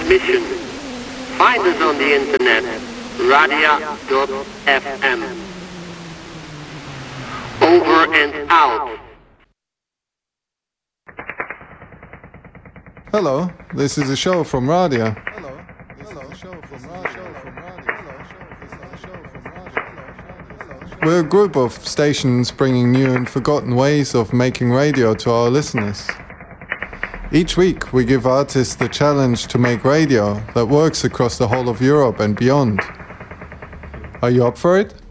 transmission. Find us on the internet, radia.fm. Over and out. Hello, this is a show from Radia. We're a group of stations bringing new and forgotten ways of making radio to our listeners. Each week we give artists the challenge to make radio that works across the whole of Europe and beyond. Are you up for it?